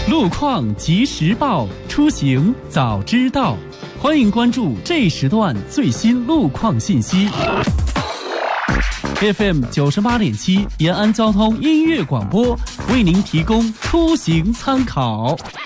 路况及时报，出行早知道。欢迎关注这时段最新路况信息。FM 98.7延安交通音乐广播为您提供出行参考。